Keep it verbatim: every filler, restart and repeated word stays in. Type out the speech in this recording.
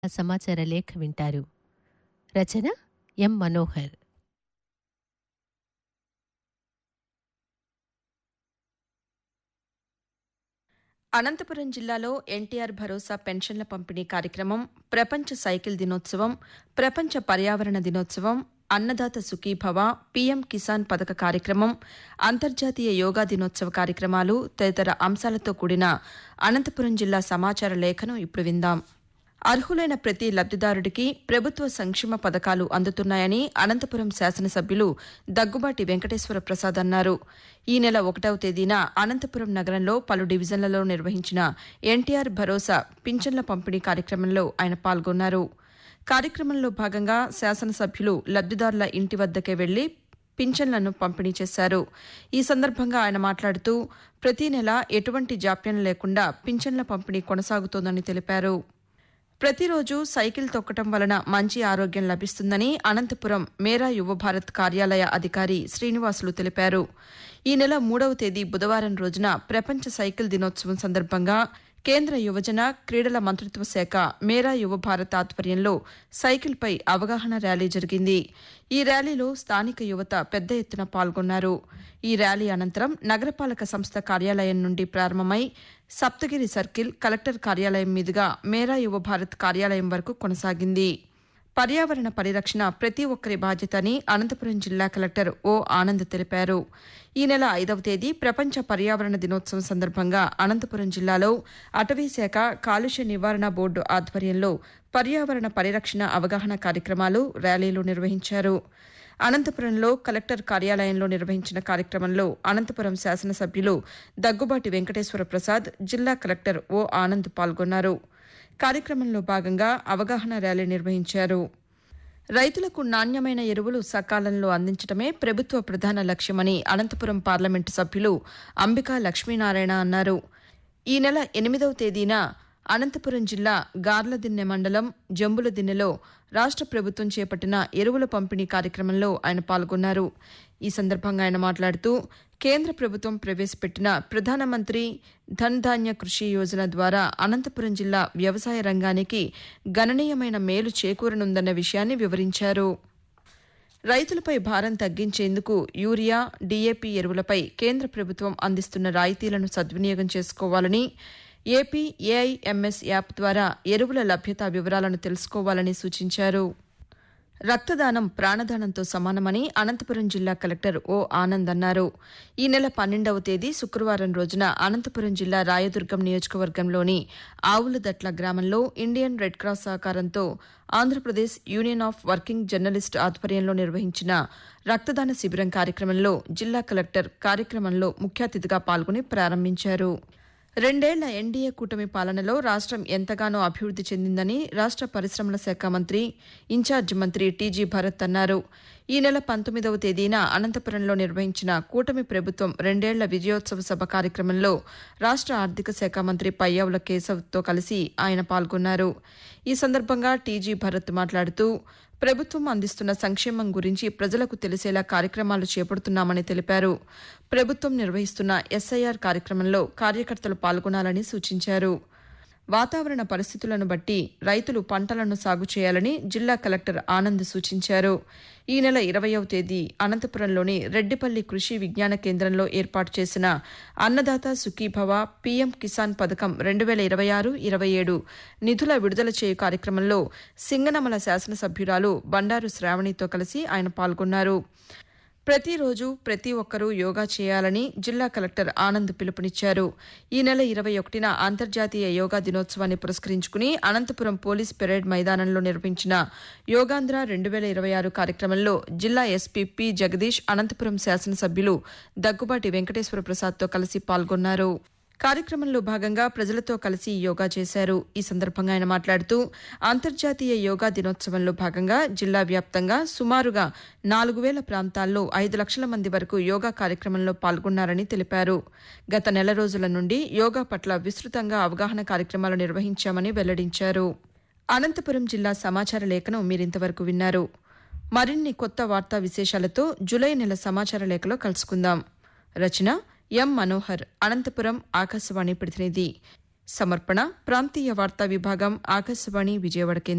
సమాచార లేఖ వింటారు. రచన ఎం మనోహర్. అనంతపురం జిల్లాలో ఎన్టీఆర్ భరోసా పెన్షన్ల పంపిణీ కార్యక్రమం, ప్రపంచ సైకిల్ దినోత్సవం, ప్రపంచ పర్యావరణ దినోత్సవం, అన్నదాత సుఖీభవ, పీఎం కిసాన్ పథక కార్యక్రమం, అంతర్జాతీయ యోగా దినోత్సవ కార్యక్రమాలు తదితర అంశాలతో కూడిన అనంతపురం జిల్లా సమాచార లేఖను ఇప్పుడు విందాం. అర్హులైన ప్రతి లబ్దిదారుడికి ప్రభుత్వ సంక్షేమ పథకాలు అందుతున్నాయని అనంతపురం శాసనసభ్యులు దగ్గుబాటి వెంకటేశ్వర ప్రసాద్ అన్నారు. ఈ నెల ఒకటవ తేదీన అనంతపురం నగరంలో పలు డివిజన్లలో నిర్వహించిన ఎన్టీఆర్ భరోసా పింఛన్ల పంపిణీ కార్యక్రమంలో ఆయన పాల్గొన్నారు. కార్యక్రమంలో భాగంగా శాసనసభ్యులు లబ్దిదారుల ఇంటి వద్దకే వెళ్లి పింఛన్లను పంపిణీ చేశారు. ఈ సందర్భంగా ఆయన మాట్లాడుతూ ప్రతి నెల ఎటువంటి జాప్యం లేకుండా పింఛన్ల పంపిణీ కొనసాగుతోందని తెలిపారు. ప్రతిరోజు సైకిల్ తొక్కటం వలన మంచి ఆరోగ్యం లభిస్తుందని అనంతపురం మేరా యువ భారత్ కార్యాలయ అధికారి శ్రీనివాసులు తెలిపారు. ఈ నెల మూడవ తేదీ బుధవారం రోజున ప్రపంచ సైకిల్ దినోత్సవం సందర్భంగా కేంద్ర యువజన క్రీడల మంత్రిత్వ శాఖ మేరా యువ భారత్ ఆధ్వర్యంలో సైకిల్పై అవగాహన ర్యాలీ జరిగింది. ఈ ర్యాలీలో స్థానిక యువత పెద్ద ఎత్తున పాల్గొన్నారు. ఈ ర్యాలీ అనంతరం నగరపాలక సంస్థ కార్యాలయం నుండి ప్రారంభమై సప్తగిరి సర్కిల్, కలెక్టర్ కార్యాలయం మీదుగా మేరా యువ భారత్ కార్యాలయం వరకు కొనసాగింది. పర్యావరణ పరిరక్షణ ప్రతి ఒక్కరి బాధ్యత అని అనంతపురం జిల్లా కలెక్టర్ ఓ ఆనంద్ తెలిపారు. ఈ నెల ఐదవ తేదీ ప్రపంచ పర్యావరణ దినోత్సవం సందర్భంగా అనంతపురం జిల్లాలో అటవీశాఖ కాలుష్య నివారణ బోర్డు ఆధ్వర్యంలో పర్యావరణ పరిరక్షణ అవగాహన కార్యక్రమాలు, ర్యాలీలు నిర్వహించారు. అనంతపురంలో కలెక్టర్ కార్యాలయంలో నిర్వహించిన కార్యక్రమంలో అనంతపురం శాసనసభ్యులు దగ్గుబాటి వెంకటేశ్వర ప్రసాద్, జిల్లా కలెక్టర్ ఓ ఆనంద్ పాల్గొన్నారు. కార్యక్రమంలో భాగంగా అవగాహన ర్యాలీ నిర్వహించారు. రైతులకు నాణ్యమైన ఎరువులు సకాలంలో అందించడమే ప్రభుత్వ ప్రధాన లక్ష్యమని అనంతపురం పార్లమెంటు సభ్యులు అంబికా లక్ష్మీనారాయణ అన్నారు. ఈ నెల ఎనిమిదవ తేదీన అనంతపురం జిల్లా గార్లదిన్నె మండలం జంబులదిన్నెలో రాష్ట్ర ప్రభుత్వం చేపట్టిన ఎరువుల పంపిణీ కార్యక్రమంలో ఆయన పాల్గొన్నారు. ఈ సందర్భంగా ఆయన మాట్లాడుతూ కేంద్ర ప్రభుత్వం ప్రవేశపెట్టిన ప్రధానమంత్రి ధన్ ధాన్య కృషి యోజన ద్వారా అనంతపురం జిల్లా వ్యవసాయ రంగానికి గణనీయమైన మేలు చేకూరనుందన్న విషయాన్ని వివరించారు. రైతులపై భారం తగ్గించేందుకు యూరియా, డీఏపీ ఎరువులపై కేంద్ర ప్రభుత్వం అందిస్తున్న రాయితీలను సద్వినియోగం చేసుకోవాలని, ఏపీ ఏఐఎంఎస్ యాప్ ద్వారా ఎరువుల లభ్యత వివరాలను తెలుసుకోవాలని సూచించారు. రక్తదానం ప్రాణదానంతో సమానమని అనంతపురం జిల్లా కలెక్టర్ ఓ ఆనంద్ అన్నారు. ఈ నెల పన్నెండవ తేదీ శుక్రవారం రోజున అనంతపురం జిల్లా రాయదుర్గం నియోజకవర్గంలోని ఆవులదట్ల గ్రామంలో ఇండియన్ రెడ్ క్రాస్ సహకారంతో Andhra Pradesh union of working journalist ఆధ్వర్యంలో నిర్వహించిన రక్తదాన శిబిరం కార్యక్రమంలో జిల్లా కలెక్టర్ కార్యక్రమంలో ముఖ్య అతిథిగా పాల్గొని ప్రారంభించారు. రెండేళ్ల ఎన్డీఏ కూటమి పాలనలో రాష్ట్రం ఎంతగానో అభివృద్ది చెందిందని రాష్ట్ర పరిశ్రమల శాఖ మంత్రి, ఇన్ఛార్జి మంత్రి టీజీ భరత్ అన్నారు. ఈ నెల పంతొమ్మిదవ తేదీన అనంతపురంలో నిర్వహించిన కూటమి ప్రభుత్వం రెండేళ్ల విజయోత్సవ సభ కార్యక్రమంలో రాష్ట్ర ఆర్థిక శాఖ మంత్రి పయ్యావుల కేశవ్తో కలిసి ఆయన పాల్గొన్నారు. ఈ సందర్భంగా టీజీ భరత్ మాట్లాడుతూ ప్రభుత్వం అందిస్తున్న సంక్షేమం గురించి ప్రజలకు తెలిసేలా కార్యక్రమాలు చేపడుతున్నామని తెలిపారు. ప్రభుత్వం నిర్వహిస్తున్న ఎస్ఐఆర్ కార్యక్రమంలో కార్యకర్తలు పాల్గొనాలని సూచించారు. వాతావరణ పరిస్థితులను బట్టి రైతులు పంటలను సాగు చేయాలని జిల్లా కలెక్టర్ ఆనంద్ సూచించారు. ఈ నెల ఇరవయవ తేదీ అనంతపురంలోని రెడ్డిపల్లి కృషి విజ్ఞాన కేంద్రంలో ఏర్పాటు చేసిన అన్నదాత సుఖీభవ, పీఎం కిసాన్ పథకం రెండు వేల ఇరవై ఆరు ఇరవై ఏడు నిధుల విడుదల చేయు కార్యక్రమంలో సింగనమల శాసనసభ్యురాలు బండారు శ్రావణితో కలిసి ఆయన పాల్గొన్నారు. ప్రతిరోజు ప్రతి ఒక్కరూ యోగా చేయాలని జిల్లా కలెక్టర్ ఆనంద్ పిలుపునిచ్చారు. ఈ నెల ఇరవై ఒకటిన అంతర్జాతీయ యోగా దినోత్సవాన్ని పురస్కరించుకుని అనంతపురం పోలీస్ పెరేడ్ మైదానంలో నిర్వహించిన యోగాంధ్ర రెండు వేల ఇరవై ఆరు కార్యక్రమంలో జిల్లా ఎస్పీ పి జగదీష్, అనంతపురం శాసనసభ్యులు దగ్గుబాటి వెంకటేశ్వర ప్రసాద్తో కలిసి పాల్గొన్నారు. కార్యక్రమంలో భాగంగా ప్రజలతో కలిసి యోగా చేశారు. ఈ సందర్భంగా ఆయన మాట్లాడుతూ అంతర్జాతీయ యోగా దినోత్సవంలో భాగంగా జిల్లా వ్యాప్తంగా సుమారుగా నాలుగు వేల ప్రాంతాల్లో ఐదు లక్షల మంది వరకు యోగా కార్యక్రమంలో పాల్గొన్నారని తెలిపారు. గత నెల రోజుల నుండి యోగా పట్ల విస్తృతంగా అవగాహన కార్యక్రమాలు నిర్వహించామని వెల్లడించారు. అనంతపురం జిల్లా సమాచార లేఖను మీరింతవరకు విన్నారు. మరిన్ని కొత్త వార్తా విశేషాలతో జులై నెల సమాచార లేఖలో కలుసుకుందాం. రచన ఎం మనోహర్, అనంతపురం ఆకాశవాణి ప్రతినిధి. సమర్పణ ప్రాంతీయ వార్తా విభాగం, ఆకాశవాణి విజయవాడ కేంద్రం.